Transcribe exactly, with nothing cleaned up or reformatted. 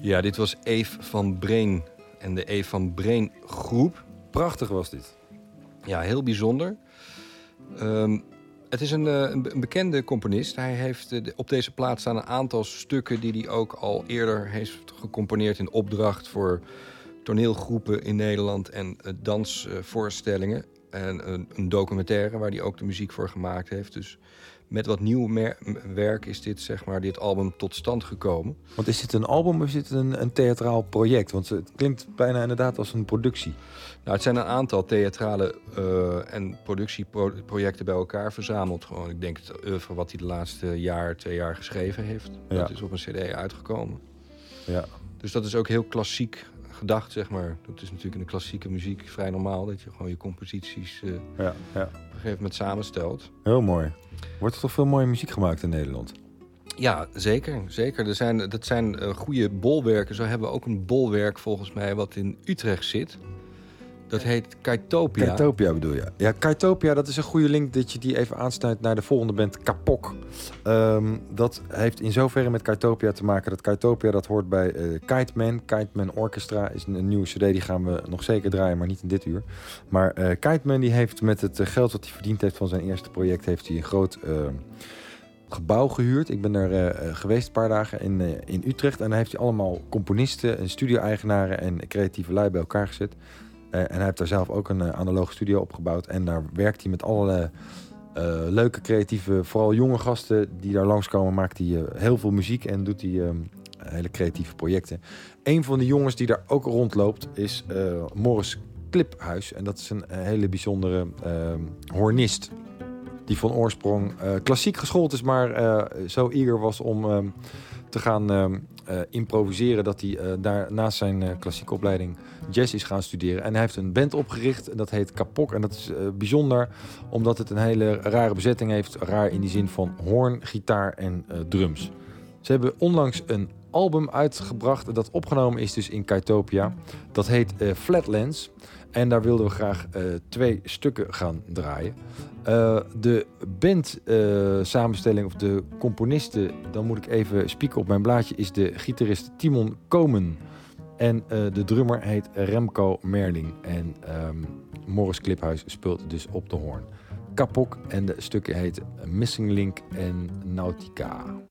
Ja, dit was Eve van Breen en de Eve van Breen groep. Prachtig was dit. Ja, heel bijzonder. Um, het is een, een, een bekende componist. Hij heeft uh, op deze plaat staan een aantal stukken die hij ook al eerder heeft gecomponeerd in opdracht voor toneelgroepen in Nederland en uh, dansvoorstellingen. En een, een documentaire waar hij ook de muziek voor gemaakt heeft. Dus met wat nieuw mer- werk is dit, zeg maar, dit album tot stand gekomen. Want is dit een album of is dit een, een theatraal project? Want het klinkt bijna inderdaad als een productie. Nou, het zijn een aantal theatrale uh, en productieprojecten bij elkaar verzameld. Gewoon, ik denk het oeuvre wat hij de laatste jaar, twee jaar geschreven heeft. Ja. Dat is op een cd uitgekomen. Ja. Dus dat is ook heel klassiek gedacht, zeg maar. Dat is natuurlijk in de klassieke muziek vrij normaal. Dat je gewoon je composities uh, ja, ja. op een gegeven moment samenstelt. Heel mooi. Wordt er toch veel mooie muziek gemaakt in Nederland? Ja, zeker. zeker. Er zijn, dat zijn uh, goede bolwerken. Zo hebben we ook een bolwerk volgens mij wat in Utrecht zit. Dat heet Kaitopia. Kaitopia bedoel je? Ja, Kaitopia, dat is een goede link dat je die even aansnijdt naar de volgende band, Kapok. Um, dat heeft in zoverre met Kaitopia te maken dat Kaitopia, dat hoort bij uh, Kiteman. Kiteman Orchestra is een, een nieuwe cd, die gaan we nog zeker draaien, maar niet in dit uur. Maar uh, Kiteman die heeft met het uh, geld wat hij verdiend heeft van zijn eerste project, heeft hij een groot uh, gebouw gehuurd. Ik ben er uh, geweest een paar dagen in, uh, in Utrecht en daar heeft hij allemaal componisten en studio-eigenaren en creatieve lui bij elkaar gezet. Uh, en hij heeft daar zelf ook een uh, analoge studio opgebouwd. En daar werkt hij met allerlei uh, leuke, creatieve, vooral jonge gasten die daar langskomen. Maakt hij uh, heel veel muziek en doet hij uh, hele creatieve projecten. Een van de jongens die daar ook rondloopt is uh, Morris Kliphuis. En dat is een, een hele bijzondere uh, hornist. Die van oorsprong uh, klassiek geschoold is, maar uh, zo eager was om uh, te gaan uh, uh, improviseren, dat hij uh, daar naast zijn uh, klassieke opleiding jazz is gaan studeren. En hij heeft een band opgericht en dat heet Kapok. En dat is uh, bijzonder omdat het een hele rare bezetting heeft. Raar in die zin van hoorn, gitaar en uh, drums. Ze hebben onlangs een album uitgebracht dat opgenomen is dus in Kaitopia. Dat heet uh, Flatlands. En daar wilden we graag uh, twee stukken gaan draaien. Uh, de band uh, samenstelling of de componisten, dan moet ik even spieken op mijn blaadje, is de gitarist Timon Komen. En uh, de drummer heet Remco Merling. En um, Morris Kliphuis speelt dus op de hoorn. Kapok en de stukken heet Missing Link en Nautica.